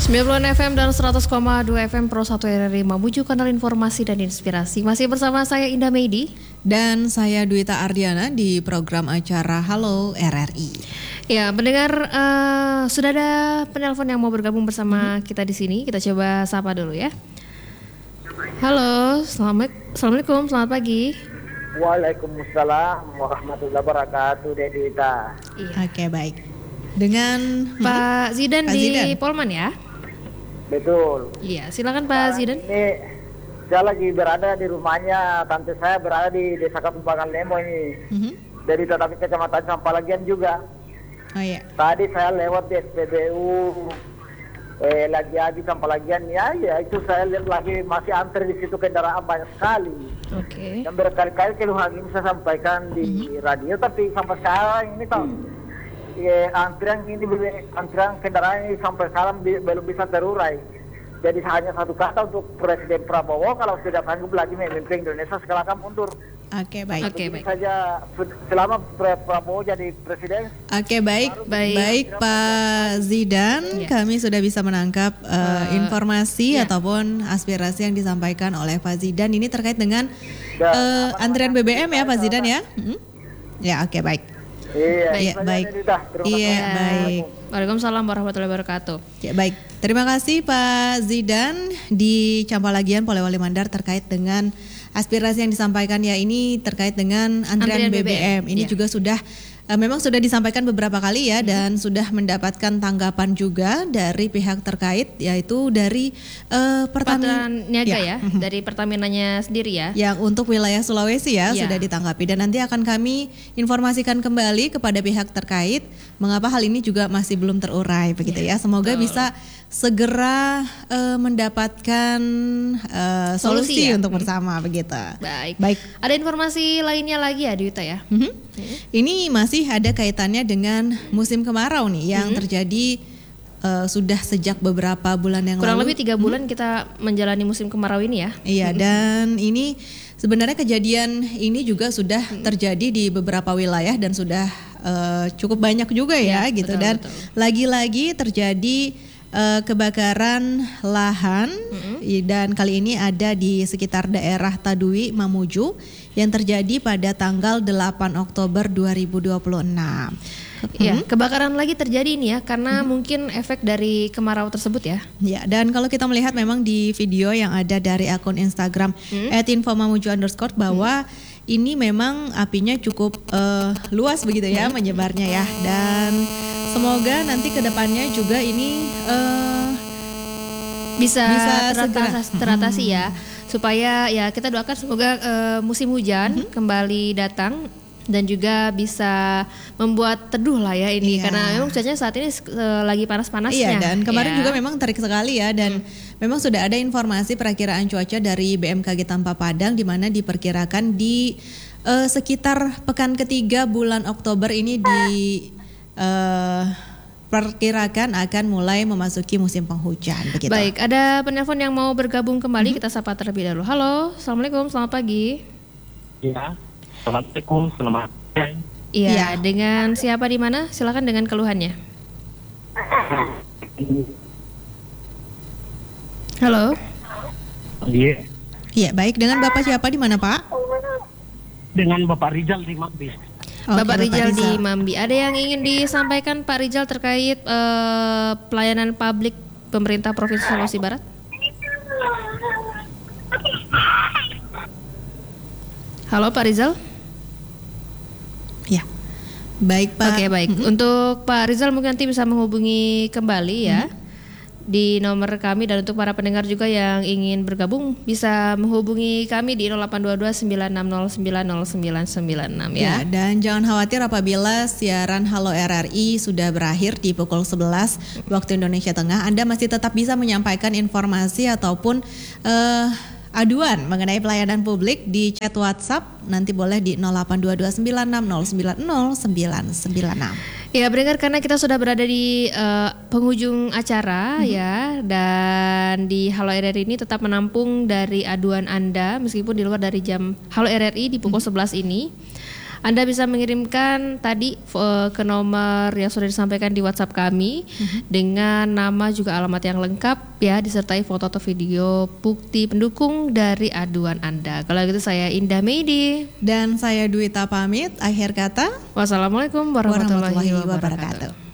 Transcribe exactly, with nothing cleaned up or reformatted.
sembilan puluh F M dan seratus koma dua F M Pro satu R R I Mamuju, kanal informasi dan inspirasi. Masih bersama saya Indah Meidi dan saya Dwita Ardiana di program acara Halo R R I. Ya, pendengar, uh, sudah ada penelpon yang mau bergabung bersama hmm. kita di sini. Kita coba sapa dulu ya. Halo, selamat, assalamualaikum, selamat pagi. Waalaikumsalam warahmatullahi wabarakatuh, Dwita. Iya. Oke, baik. Dengan Pak Zidan Pak di Zidan. Polman ya? Betul. Iya, silakan Pak Zidan. Ini saya lagi berada di rumahnya, tante saya berada di Desa Kapumpangan Lemo ini. Mm-hmm. Dari tetapi Kecamatan Sampalagian juga. Oh iya. Tadi saya lewat di S P B U, eh, lagi habis Sampalagian ya, ya itu saya lihat lagi masih antri di situ, kendaraan banyak sekali. Oke. Okay. Dan berkali-kali keluhan ini saya sampaikan di mm-hmm. radio, tapi sampai sekarang ini tahu. Ya, antrian ini antrian kendaraan ini sampai sekarang belum bisa terurai. Jadi hanya satu kata untuk Presiden Prabowo, kalau sudah sanggup lagi memimpin Indonesia silakan mundur. Oke, baik. Oke, baik. Saja selama Prabowo jadi presiden. Oke, baik. Baik, baik Pak Zidan, ya. Kami sudah bisa menangkap uh, uh, informasi ya. ataupun aspirasi yang disampaikan oleh Pak Zidan ini terkait dengan Dan, uh, antrian B B M ya, Pak Zidan ya. Hmm? Ya, oke, baik. Iya, ya, baik. Iya, baik. Waalaikumsalam warahmatullahi wabarakatuh. Ya, baik. Terima kasih Pak Zidan di Campalagian, Polewali Mandar terkait dengan aspirasi yang disampaikan ya, ini terkait dengan antrian, antrian B B M. B B M. Ini ya. juga sudah uh, memang sudah disampaikan beberapa kali ya, hmm. dan sudah mendapatkan tanggapan juga dari pihak terkait, yaitu dari uh, Pertamina Niaga ya, ya dari Pertaminanya sendiri ya. Yang untuk wilayah Sulawesi ya, ya sudah ditanggapi, dan nanti akan kami informasikan kembali kepada pihak terkait mengapa hal ini juga masih belum terurai begitu ya. ya. Semoga betul. bisa segera uh, mendapatkan uh, solusi, solusi ya? untuk bersama begitu. Baik. Baik. Ada informasi lainnya lagi ya, Dwita ya? Mm-hmm. Mm-hmm. Ini masih ada kaitannya dengan musim kemarau nih yang mm-hmm. terjadi uh, sudah sejak beberapa bulan yang Kurang lalu. Kurang lebih tiga bulan mm-hmm. kita menjalani musim kemarau ini ya. Iya, mm-hmm. dan ini sebenarnya kejadian ini juga sudah mm-hmm. terjadi di beberapa wilayah dan sudah uh, cukup banyak juga ya, ya gitu. Betul, dan betul. lagi-lagi terjadi Uh, kebakaran lahan mm-hmm. dan kali ini ada di sekitar daerah Tadui, Mamuju yang terjadi pada tanggal delapan Oktober dua ribu dua puluh enam. Ya, mm-hmm. kebakaran lagi terjadi ini ya karena mm-hmm. mungkin efek dari kemarau tersebut ya. Ya, dan kalau kita melihat memang di video yang ada dari akun Instagram mm-hmm. et infomamuju underscore bahwa mm-hmm. ini memang apinya cukup uh, luas begitu ya mm-hmm. menyebarnya ya, dan semoga nanti kedepannya juga ini uh, bisa, bisa teratasi, teratasi hmm. ya, supaya ya kita doakan semoga uh, musim hujan hmm. kembali datang dan juga bisa membuat teduh lah ya ini, iya. karena memang cuacanya saat ini uh, lagi panas-panasnya. Iya, dan kemarin ya. juga memang terik sekali ya, dan hmm. memang sudah ada informasi perakiraan cuaca dari B M K G Tampa Padang di mana diperkirakan di uh, sekitar pekan ketiga bulan Oktober ini di Uh, perkirakan akan mulai memasuki musim penghujan begitu. Baik, ada penelpon yang mau bergabung kembali, mm-hmm. kita sapa terlebih dahulu. Halo, assalamualaikum, selamat pagi. Iya, assalamualaikum, selamat pagi. Iya, ya. Dengan siapa di mana? Silakan dengan keluhannya. Halo. Iya. Iya, baik. Dengan Bapak siapa di mana, Pak? Dengan Bapak Rizal di Mambi. Oke, Bapak Rizal di Mambi. Ada yang ingin disampaikan Pak Rizal terkait uh, pelayanan publik pemerintah Provinsi Sulawesi Barat? Halo Pak Rizal? Ya, baik Pak. Oke, baik. Mm-hmm. Untuk Pak Rizal mungkin nanti bisa menghubungi kembali ya. Mm-hmm. Di nomor kami, dan untuk para pendengar juga yang ingin bergabung bisa menghubungi kami di nol delapan dua dua sembilan enam nol sembilan nol sembilan sembilan enam ya. Ya, dan jangan khawatir apabila siaran Halo R R I sudah berakhir di pukul sebelas waktu Indonesia Tengah, Anda masih tetap bisa menyampaikan informasi ataupun uh, aduan mengenai pelayanan publik di chat WhatsApp, nanti boleh di nol delapan dua dua sembilan enam nol sembilan nol sembilan sembilan enam. Ya, benar, karena kita sudah berada di uh, penghujung acara mm-hmm. ya, dan di Halo R R I ini tetap menampung dari aduan Anda meskipun di luar dari jam Halo R R I di pukul mm-hmm. sebelas ini. Anda bisa mengirimkan tadi uh, ke nomor yang sudah disampaikan di WhatsApp kami uh-huh. dengan nama juga alamat yang lengkap ya, disertai foto atau video bukti pendukung dari aduan Anda. Kalau gitu saya Indah Meidi dan saya Dwita pamit. Akhir kata, wassalamualaikum warahmatullahi, warahmatullahi wabarakatuh. wabarakatuh.